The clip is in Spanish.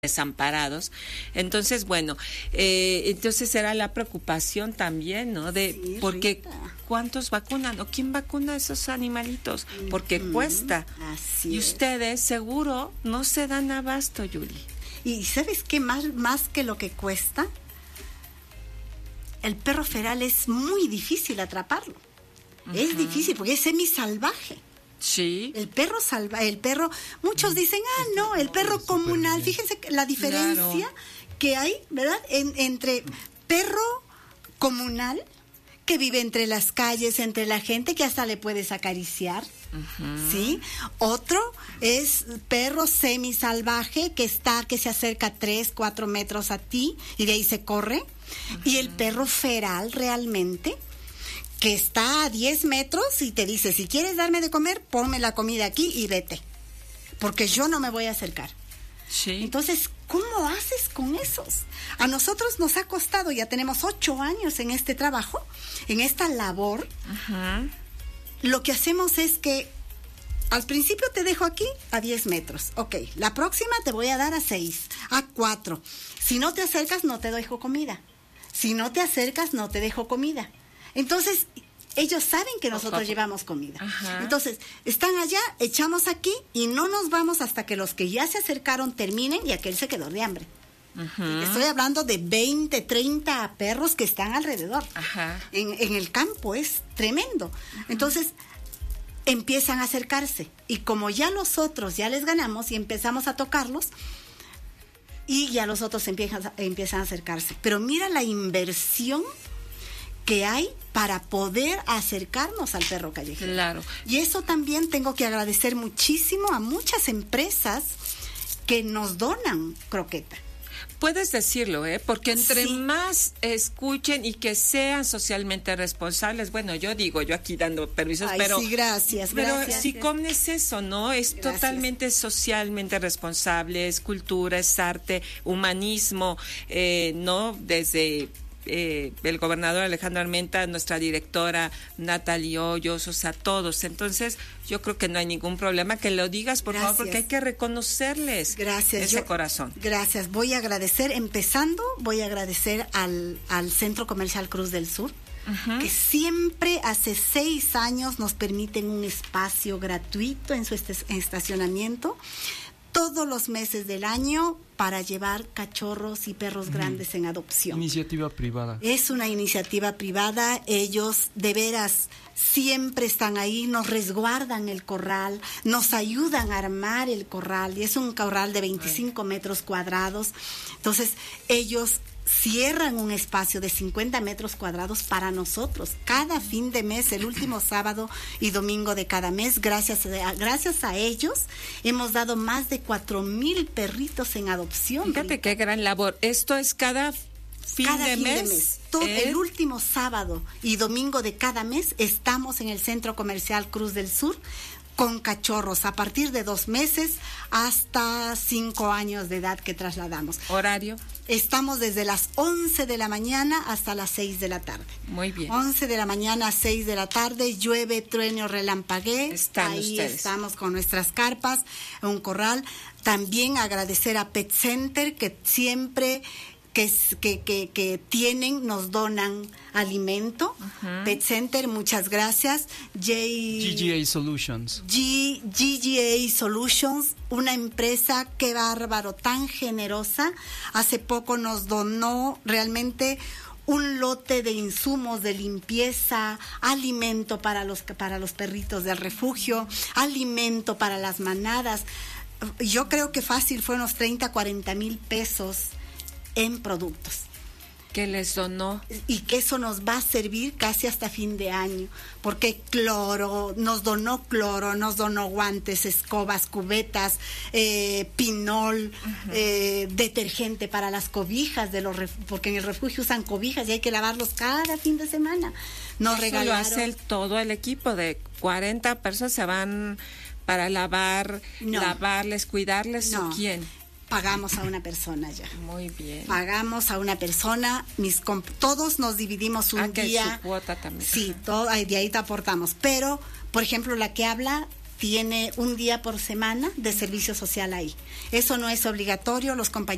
desamparados. Entonces, bueno, entonces era la preocupación también, ¿no? De Sí, porque Rita. ¿cuántos vacunan o quién vacuna a esos animalitos? Porque cuesta. Así Y es. ustedes seguro no se dan abasto, Yuli. Y ¿sabes qué? Más que lo que cuesta, el perro feral es muy difícil atraparlo. Es difícil porque es semisalvaje. Sí. El perro muchos dicen, no, el perro comunal. Fíjense la diferencia que hay, ¿verdad? Entre perro comunal, que vive entre las calles, entre la gente, que hasta le puedes acariciar, ¿sí? Otro es perro semisalvaje, que se acerca 3-4 metros a ti y de ahí se corre. Y el perro feral realmente, que está a 10 metros y te dice, si quieres darme de comer, ponme la comida aquí y vete, porque yo no me voy a acercar. Sí. Entonces, ¿cómo haces con esos? A nosotros nos ha costado, ya tenemos 8 años en este trabajo, en esta labor. Lo que hacemos es que al principio te dejo aquí a 10 metros. Ok, la próxima te voy a dar a 6, a 4. Si no te acercas, no te dejo comida. Si no te acercas, no te dejo comida. Entonces, ellos saben que nosotros llevamos comida. Entonces, están allá, echamos aquí y no nos vamos hasta que los que ya se acercaron terminen y aquel se quedó de hambre. Estoy hablando de 20, 30 perros que están alrededor. En el campo es tremendo. Entonces, empiezan a acercarse. Y como ya los otros ya les ganamos y empezamos a tocarlos, y ya los otros empiezan a acercarse. Pero mira la inversión que hay para poder acercarnos al perro callejero. Claro. Y eso también tengo que agradecer muchísimo a muchas empresas que nos donan croqueta. Puedes decirlo, porque entre Sí. más escuchen y que sean socialmente responsables, bueno, yo aquí dando permisos, Ay, pero sí, gracias. SICOM es eso, ¿no? Es Gracias. totalmente socialmente responsable, es cultura, es arte, humanismo, ¿no? Desde el gobernador Alejandro Armenta, nuestra directora Natalie Hoyos, o sea, todos. Entonces, yo creo que no hay ningún problema que lo digas, por favor, porque hay que reconocerles ese corazón. Gracias. Voy a agradecer al Centro Comercial Cruz del Sur, que siempre hace 6 años nos permiten un espacio gratuito en su estacionamiento todos los meses del año para llevar cachorros y perros grandes en adopción. Iniciativa privada. Es una iniciativa privada, ellos de veras siempre están ahí, nos resguardan el corral, nos ayudan a armar el corral, y es un corral de 25 metros cuadrados, entonces ellos cierran un espacio de 50 metros cuadrados para nosotros cada fin de mes, el último sábado y domingo de cada mes. Gracias a ellos hemos dado más de 4,000 perritos en adopción. Fíjate qué gran labor. Esto es cada fin de mes. Todo el último sábado y domingo de cada mes estamos en el Centro Comercial Cruz del Sur con cachorros a partir de 2 meses hasta 5 años de edad que trasladamos. ¿Horario? Estamos desde las 11 de la mañana hasta las 6 de la tarde. Muy bien. 11 de la mañana a 6 de la tarde, llueve, trueno, relampaguee. Ahí ustedes. estamos con nuestras carpas, un corral. También agradecer a Pet Center, que siempre que nos alimento. Pet Center, muchas gracias. GGA Solutions. GGA Solutions, una empresa, qué bárbaro, tan generosa. Hace poco nos donó realmente un lote de insumos de limpieza, alimento para los perritos del refugio, alimento para las manadas. Yo creo que fácil fue unos 30-40 mil pesos en productos. Que les donó. Y que eso nos va a servir casi hasta fin de año, porque nos donó cloro, nos donó guantes, escobas, cubetas, pinol, detergente para las cobijas, porque en el refugio usan cobijas y hay que lavarlos cada fin de semana. Nos regalaron. Lo hace todo el equipo de 40 personas, se van para lavarles, cuidarles, ¿o quién? Pagamos a una persona ya. Muy bien. Pagamos a una persona, todos nos dividimos un día. Su cuota también. Sí, de ahí te aportamos. Pero, por ejemplo, la que habla tiene un día por semana de servicio social ahí. Eso no es obligatorio, los compañeros